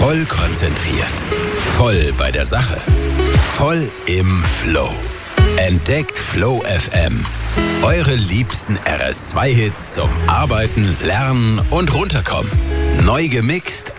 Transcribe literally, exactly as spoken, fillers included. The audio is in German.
Voll konzentriert. Voll bei der Sache. Voll im Flow. Entdeckt Flow F M. Eure liebsten R S zwei Hits zum Arbeiten, Lernen und Runterkommen. Neu gemixt